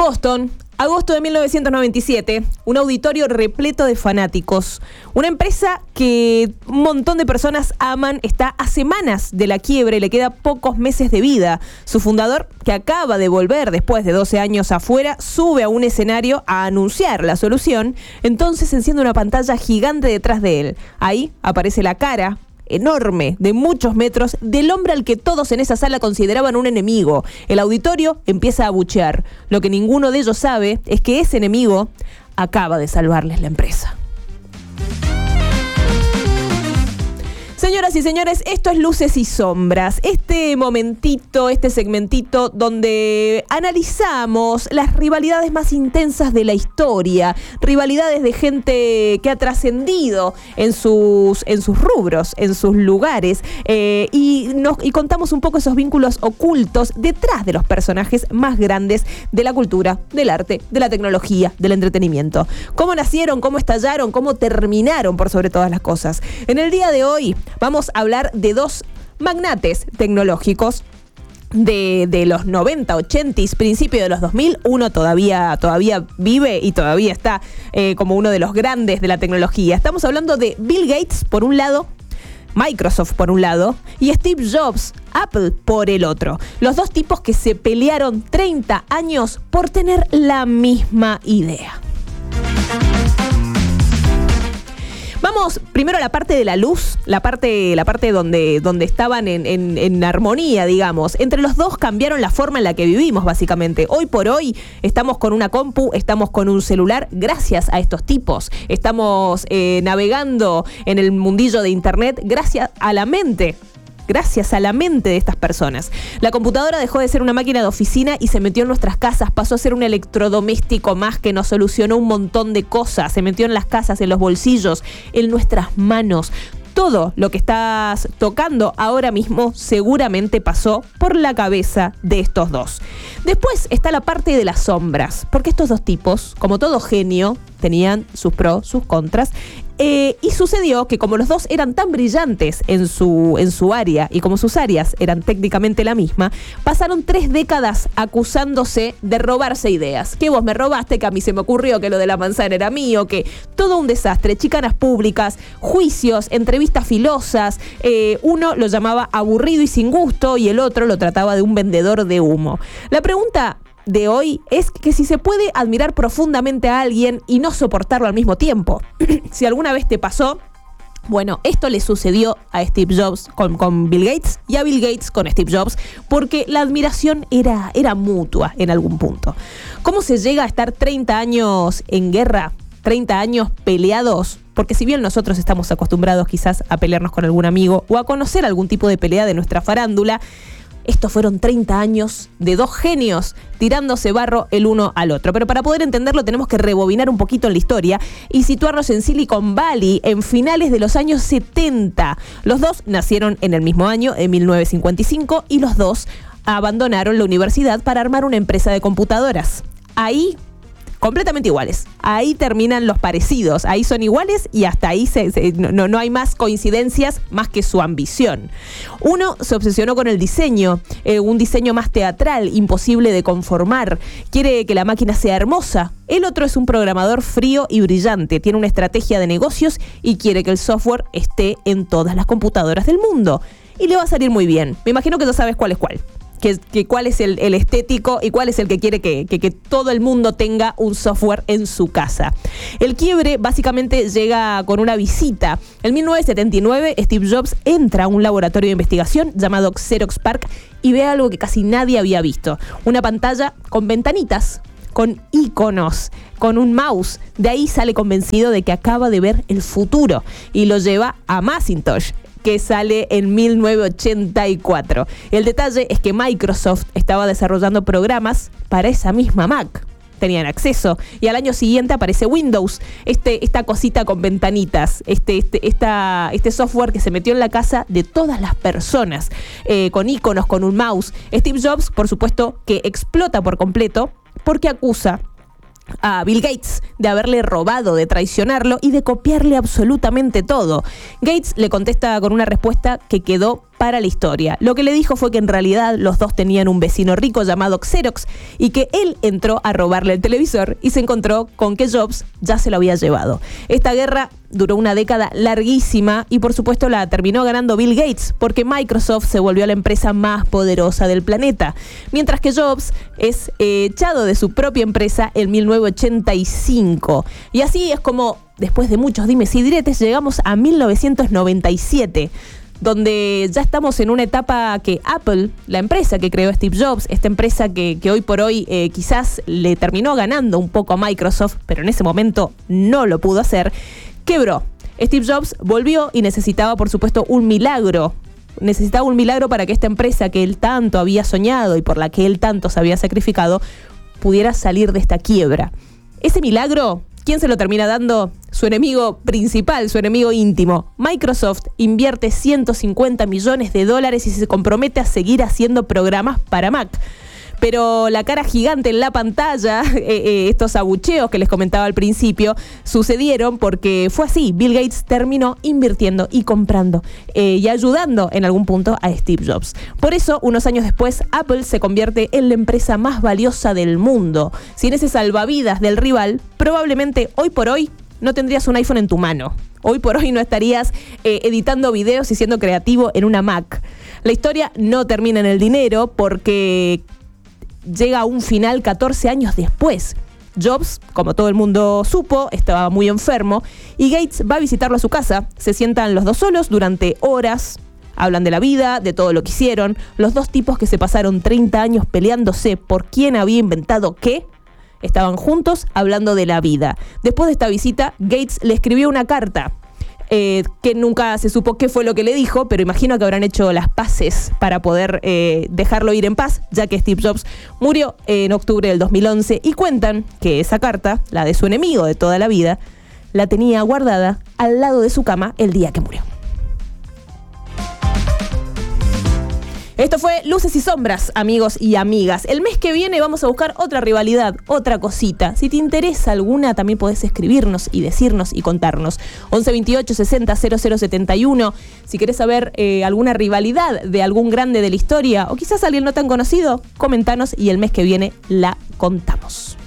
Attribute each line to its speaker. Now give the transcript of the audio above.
Speaker 1: Boston, agosto de 1997, un auditorio repleto de fanáticos. Una empresa que un montón de personas aman está a semanas de la quiebra y le queda pocos meses de vida. Su fundador, que acaba de volver después de 12 años afuera, sube a un escenario a anunciar la solución. Entonces enciende una pantalla gigante detrás de él. Ahí aparece la cara enorme, de muchos metros, del hombre al que todos en esa sala consideraban un enemigo. El auditorio empieza a abuchear. Lo que ninguno de ellos sabe es que ese enemigo acaba de salvarles la empresa. Señoras y señores, esto es Luces y Sombras. Este momentito, este segmentito donde analizamos las rivalidades más intensas de la historia, rivalidades de gente que ha trascendido en sus rubros, en sus lugares, y contamos un poco esos vínculos ocultos detrás de los personajes más grandes de la cultura, del arte, de la tecnología, del entretenimiento. Cómo nacieron, cómo estallaron, cómo terminaron por sobre todas las cosas. En el día de hoy vamos a hablar de dos magnates tecnológicos de los 90, 80, principio de los 2000. Uno todavía vive y todavía está como uno de los grandes de la tecnología. Estamos hablando de Bill Gates por un lado, Microsoft por un lado y Steve Jobs, Apple por el otro. Los dos tipos que se pelearon 30 años por tener la misma idea. Vamos primero a la parte de la luz, la parte donde estaban en armonía, digamos. Entre los dos cambiaron la forma en la que vivimos, básicamente. Hoy por hoy estamos con una compu, estamos con un celular, gracias a estos tipos. Estamos navegando en el mundillo de internet gracias a la mente. Gracias a la mente de estas personas. La computadora dejó de ser una máquina de oficina y se metió en nuestras casas, pasó a ser un electrodoméstico más que nos solucionó un montón de cosas. Se metió en las casas, en los bolsillos, en nuestras manos. Todo lo que estás tocando ahora mismo seguramente pasó por la cabeza de estos dos. Después está la parte de las sombras, porque estos dos tipos, como todo genio, tenían sus pros, sus contras, y sucedió que como los dos eran tan brillantes en su área y como sus áreas eran técnicamente la misma, pasaron 3 décadas acusándose de robarse ideas. Que vos me robaste, que a mí se me ocurrió, que lo de la manzana era mío, que todo un desastre, chicanas públicas, juicios, entrevistas filosas. Uno lo llamaba aburrido y sin gusto y el otro lo trataba de un vendedor de humo. La pregunta de hoy es que si se puede admirar profundamente a alguien y no soportarlo al mismo tiempo. Si alguna vez te pasó, bueno, esto le sucedió a Steve Jobs con Bill Gates y a Bill Gates con Steve Jobs, porque la admiración era mutua en algún punto. ¿Cómo se llega a estar 30 años en guerra, 30 años peleados? Porque si bien nosotros estamos acostumbrados quizás a pelearnos con algún amigo o a conocer algún tipo de pelea de nuestra farándula, estos fueron 30 años de dos genios tirándose barro el uno al otro. Pero para poder entenderlo tenemos que rebobinar un poquito en la historia y situarnos en Silicon Valley en finales de los años 70. Los dos nacieron en el mismo año, en 1955, y los dos abandonaron la universidad para armar una empresa de computadoras. Ahí completamente iguales. Ahí terminan los parecidos. Ahí son iguales y hasta ahí no hay más coincidencias más que su ambición. Uno se obsesionó con el diseño, un diseño más teatral, imposible de conformar. Quiere que la máquina sea hermosa. El otro es un programador frío y brillante. Tiene una estrategia de negocios y quiere que el software esté en todas las computadoras del mundo. Y le va a salir muy bien. Me imagino que ya sabes cuál es cuál. Cuál es el estético y cuál es el que quiere que todo el mundo tenga un software en su casa. El quiebre básicamente llega con una visita. En 1979, Steve Jobs entra a un laboratorio de investigación llamado Xerox PARC y ve algo que casi nadie había visto. Una pantalla con ventanitas, con iconos, con un mouse. De ahí sale convencido de que acaba de ver el futuro y lo lleva a Macintosh, que sale en 1984. El detalle es que Microsoft estaba desarrollando programas para esa misma Mac. Tenían acceso y al año siguiente aparece Windows, esta cosita con ventanitas, este software que se metió en la casa de todas las personas, con iconos, con un mouse. Steve Jobs, por supuesto, que explota por completo porque acusa a Bill Gates de haberle robado, de traicionarlo y de copiarle absolutamente todo. Gates le contesta con una respuesta que quedó para la historia. Lo que le dijo fue que en realidad los dos tenían un vecino rico llamado Xerox y que él entró a robarle el televisor y se encontró con que Jobs ya se lo había llevado. Esta guerra duró una década larguísima y por supuesto la terminó ganando Bill Gates porque Microsoft se volvió la empresa más poderosa del planeta, mientras que Jobs es echado de su propia empresa en 1985. Y así es como, después de muchos dimes y diretes, llegamos a 1997, donde ya estamos en una etapa que Apple, la empresa que creó Steve Jobs, esta empresa que hoy por hoy quizás le terminó ganando un poco a Microsoft, pero en ese momento no lo pudo hacer, quebró. Steve Jobs volvió y necesitaba, por supuesto, un milagro. Necesitaba un milagro para que esta empresa que él tanto había soñado y por la que él tanto se había sacrificado pudiera salir de esta quiebra. Ese milagro, ¿quién se lo termina dando? Su enemigo principal, su enemigo íntimo. Microsoft invierte $150 millones y se compromete a seguir haciendo programas para Mac. Pero la cara gigante en la pantalla, estos abucheos que les comentaba al principio, sucedieron porque fue así. Bill Gates terminó invirtiendo y comprando y ayudando en algún punto a Steve Jobs. Por eso, unos años después, Apple se convierte en la empresa más valiosa del mundo. Sin ese salvavidas del rival, probablemente hoy por hoy no tendrías un iPhone en tu mano. Hoy por hoy no estarías editando videos y siendo creativo en una Mac. La historia no termina en el dinero porque llega a un final 14 años después. Jobs, como todo el mundo supo, estaba muy enfermo y Gates va a visitarlo a su casa. Se sientan los dos solos durante horas, hablan de la vida, de todo lo que hicieron. Los dos tipos que se pasaron 30 años peleándose por quién había inventado qué, estaban juntos hablando de la vida. Después de esta visita, Gates le escribió una carta que nunca se supo qué fue lo que le dijo, pero imagino que habrán hecho las paces para poder dejarlo ir en paz, ya que Steve Jobs murió en octubre del 2011 y cuentan que esa carta, la de su enemigo de toda la vida, la tenía guardada al lado de su cama el día que murió. Esto fue Luces y Sombras, amigos y amigas. El mes que viene vamos a buscar otra rivalidad, otra cosita. Si te interesa alguna, también podés escribirnos y decirnos y contarnos. 11 28 60 00 71. Si querés saber alguna rivalidad de algún grande de la historia o quizás alguien no tan conocido, comentanos y el mes que viene la contamos.